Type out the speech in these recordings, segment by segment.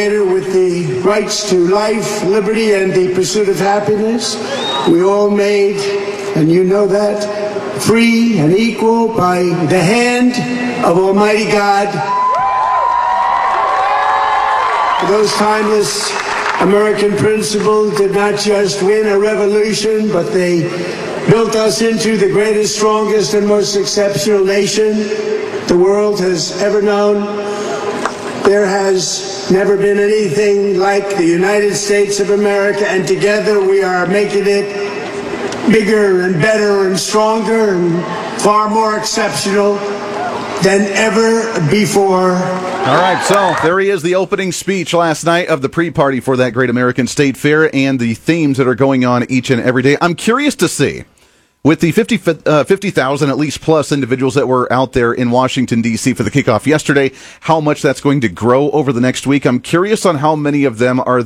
With the rights to life, liberty, and the pursuit of happiness, we all made, and you know that, free and equal by the hand of Almighty God. Those timeless American principles did not just win a revolution, but they built us into the greatest, strongest, and most exceptional nation the world has ever known. There has never been anything like the United States of America, and together we are making it bigger and better and stronger and far more exceptional than ever before. All right, so there he is, the opening speech last night of the pre-party for that Great American State Fair and the themes that are going on each and every day. I'm curious to see, with the 50,000 at least plus individuals that were out there in Washington, D.C. for the kickoff yesterday, how much that's going to grow over the next week. I'm curious on how many of them are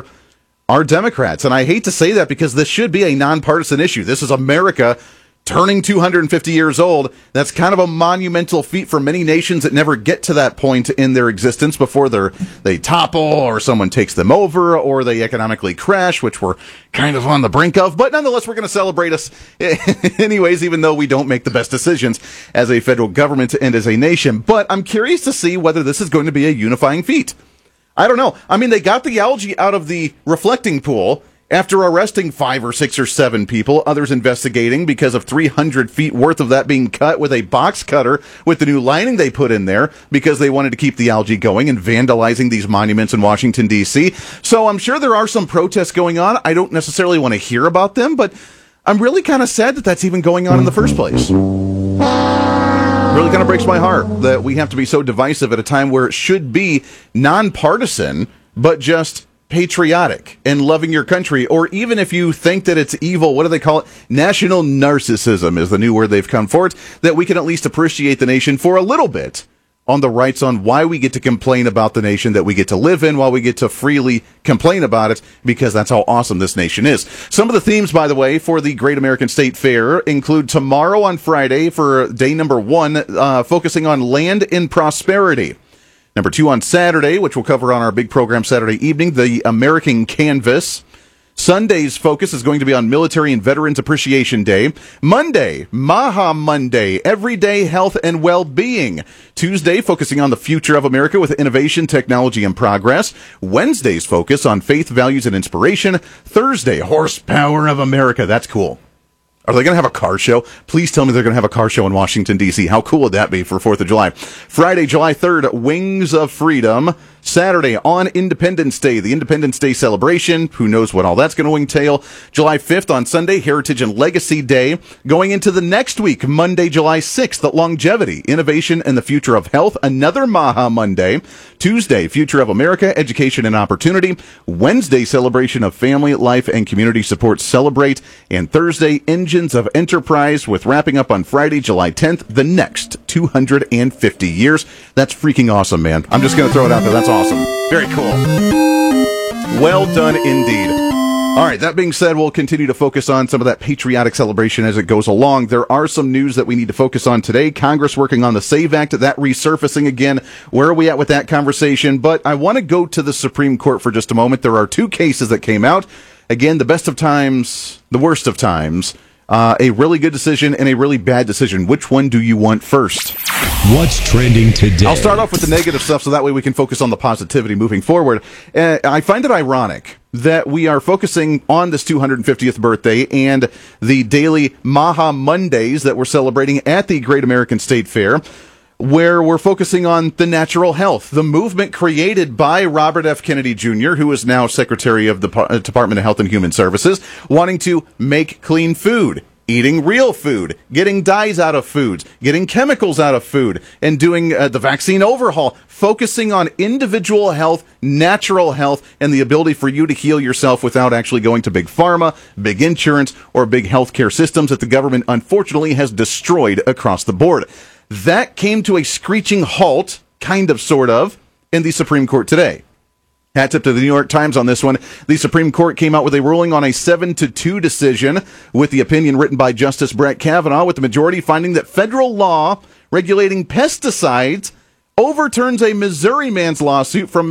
Democrats. And I hate to say that because this should be a nonpartisan issue. This is America turning 250 years old. That's kind of a monumental feat for many nations that never get to that point in their existence before they topple or someone takes them over or they economically crash, which we're kind of on the brink of. But nonetheless, we're going to celebrate us anyways, even though we don't make the best decisions as a federal government and as a nation. But I'm curious to see whether this is going to be a unifying feat. I don't know. I mean, they got the algae out of the reflecting pool after arresting 5 or 6 or 7 people, others investigating because of 300 feet worth of that being cut with a box cutter with the new lining they put in there because they wanted to keep the algae going and vandalizing these monuments in Washington, D.C. So I'm sure there are some protests going on. I don't necessarily want to hear about them, but I'm really kind of sad that that's even going on in the first place. Really kind of breaks my heart that we have to be so divisive at a time where it should be nonpartisan, but just patriotic and loving your country. Or even if you think that it's evil, what do they call it? National narcissism is the new word they've come for it, that we can at least appreciate the nation for a little bit on the rights on why we get to complain about the nation that we get to live in, while we get to freely complain about it, because that's how awesome this nation is. Some of the themes, by the way, for the Great American State Fair include tomorrow on Friday for day number 1, focusing on land and prosperity. Number 2 on Saturday, which we'll cover on our big program Saturday evening, the American Canvas. Sunday's focus is going to be on Military and Veterans Appreciation Day. Monday, Maha Monday, Everyday Health and Well-Being. Tuesday, focusing on the future of America with innovation, technology, and progress. Wednesday's focus on faith, values, and inspiration. Thursday, Horsepower of America. That's cool. Are they going to have a car show? Please tell me they're going to have a car show in Washington, D.C. How cool would that be for 4th of July? Friday, July 3rd, Wings of Freedom. Saturday, on Independence Day, the Independence Day celebration. Who knows what all that's going to entail. July 5th on Sunday, Heritage and Legacy Day. Going into the next week, Monday, July 6th, the Longevity, Innovation, and the Future of Health. Another Maha Monday. Tuesday, Future of America, Education and Opportunity. Wednesday, Celebration of Family, Life, and Community Support Celebrate. And Thursday, Engines of Enterprise, with wrapping up on Friday, July 10th, the next 250 years. That's freaking awesome, man. I'm just going to throw it out there. That's awesome. Very cool. Well done indeed. All right, that being said, we'll continue to focus on some of that patriotic celebration as it goes along. There are some news that we need to focus on today. Congress working on the SAVE Act, that resurfacing again. Where are we at with that conversation? But I want to go to the Supreme Court for just a moment. There are 2 cases that came out. Again, the best of times, the worst of times. A really good decision and a really bad decision. Which one do you want first? What's trending today? I'll start off with the negative stuff so that way we can focus on the positivity moving forward. I find it ironic that we are focusing on this 250th birthday and the daily Maha Mondays that we're celebrating at the Great American State Fair, where we're focusing on the natural health, the movement created by Robert F. Kennedy Jr., who is now Secretary of the Department of Health and Human Services, wanting to make clean food, eating real food, getting dyes out of foods, getting chemicals out of food, and doing the vaccine overhaul, focusing on individual health, natural health, and the ability for you to heal yourself without actually going to big pharma, big insurance, or big healthcare systems that the government unfortunately has destroyed across the board. That came to a screeching halt, kind of, sort of, in the Supreme Court today. Hat tip to the New York Times on this one. The Supreme Court came out with a ruling on a 7-2 decision with the opinion written by Justice Brett Kavanaugh, with the majority finding that federal law regulating pesticides overturns a Missouri man's lawsuit from